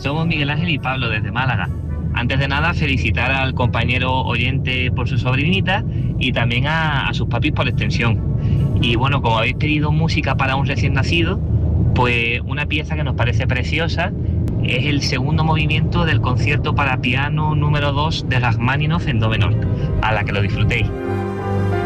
Somos Miguel Ángel y Pablo desde Málaga. Antes de nada, felicitar al compañero oyente por su sobrinita y también a sus papis por extensión. Y bueno, como habéis pedido música para un recién nacido, pues una pieza que nos parece preciosa es el segundo movimiento del concierto para piano número 2 de Rajmáninov en do menor. A la que lo disfrutéis.